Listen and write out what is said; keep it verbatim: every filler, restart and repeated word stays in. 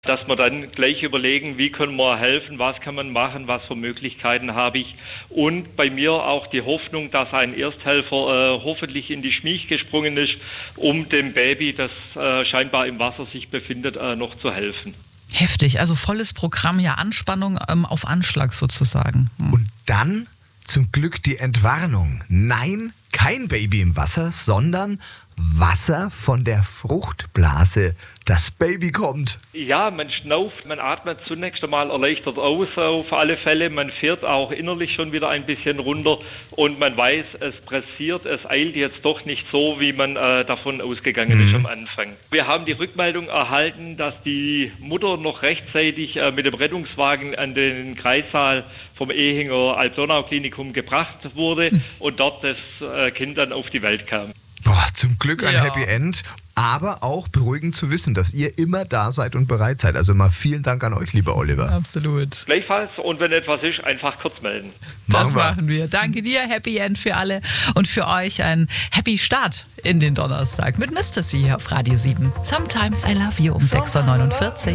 Dass wir dann gleich überlegen, wie können wir helfen, was kann man machen, was für Möglichkeiten habe ich. Und bei mir auch die Hoffnung, dass ein Ersthelfer äh, hoffentlich in die Schmiech gesprungen ist, um dem Baby, das äh, scheinbar im Wasser sich befindet, äh, noch zu helfen. Heftig, also volles Programm, ja, Anspannung ähm, auf Anschlag sozusagen. Hm. Und dann zum Glück die Entwarnung. Nein, kein Baby im Wasser, sondern Wasser von der Fruchtblase. Das Baby kommt. Ja, man schnauft, man atmet zunächst einmal erleichtert aus auf alle Fälle. Man fährt auch innerlich schon wieder ein bisschen runter und man weiß, es pressiert, es eilt jetzt doch nicht so, wie man äh, davon ausgegangen mhm. ist am Anfang. Wir haben die Rückmeldung erhalten, dass die Mutter noch rechtzeitig äh, mit dem Rettungswagen an den Kreissaal vom Ehinger Alb-Donau-Klinikum gebracht wurde mhm. und dort das äh, Kind dann auf die Welt kam. Boah, zum Glück ein ja. Happy End, aber auch beruhigend zu wissen, dass ihr immer da seid und bereit seid. Also mal vielen Dank an euch, lieber Oliver. Absolut. Gleichfalls, und wenn etwas ist, einfach kurz melden. Das machen wir. machen wir. Danke dir, Happy End für alle und für euch ein Happy Start in den Donnerstag mit Mister C auf Radio sieben. Sometimes I Love You um sechs Uhr neunundvierzig.